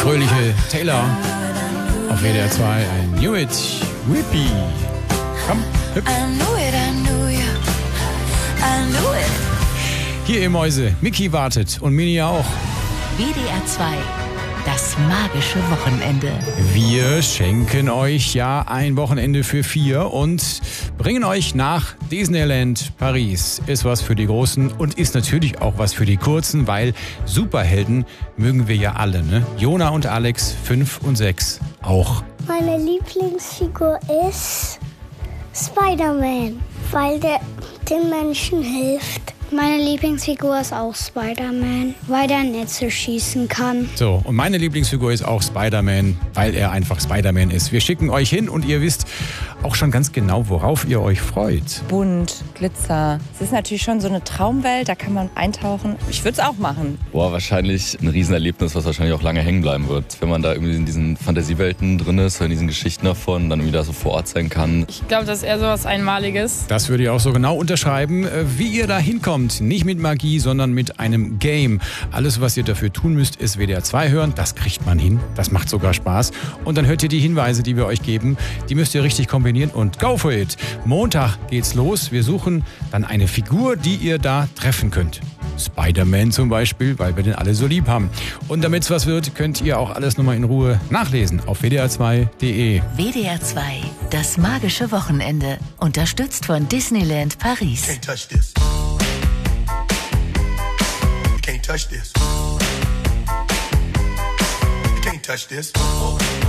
fröhliche Taylor auf WDR 2. I knew it, Whippy. Komm, hüpf. Hier, ihr Mäuse, Mickey wartet und Mini auch. WDR 2, das magische Wochenende. Wir schenken euch ja ein Wochenende für 4 und bringen euch nach Disneyland Paris. Ist was für die Großen und ist natürlich auch was für die Kurzen, weil Superhelden mögen wir ja alle, ne? Jona und Alex, 5 und 6 auch. Meine Lieblingsfigur ist Spider-Man, weil der den Menschen hilft. Meine Lieblingsfigur ist auch Spider-Man, weil der Netze schießen kann. So, und meine Lieblingsfigur ist auch Spider-Man, weil er einfach Spider-Man ist. Wir schicken euch hin und ihr wisst auch schon ganz genau, worauf ihr euch freut. Bunt, Glitzer. Es ist natürlich schon so eine Traumwelt, da kann man eintauchen. Ich würde es auch machen. Boah, wahrscheinlich ein Riesenerlebnis, was wahrscheinlich auch lange hängen bleiben wird. Wenn man da irgendwie in diesen Fantasiewelten drin ist, in diesen Geschichten davon, dann irgendwie da so vor Ort sein kann. Ich glaube, das ist eher so was Einmaliges. Das würde ich auch so genau unterschreiben, wie ihr da hinkommt. Nicht mit Magie, sondern mit einem Game. Alles, was ihr dafür tun müsst, ist WDR 2 hören. Das kriegt man hin. Das macht sogar Spaß. Und dann hört ihr die Hinweise, die wir euch geben. Die müsst ihr richtig kombinieren und go for it. Montag geht's los. Wir suchen dann eine Figur, die ihr da treffen könnt. Spider-Man zum Beispiel, weil wir den alle so lieb haben. Und damit es was wird, könnt ihr auch alles nochmal in Ruhe nachlesen auf wdr2.de. WDR 2, das magische Wochenende. Unterstützt von Disneyland Paris. Can't touch this. You can't touch this. You can't touch this.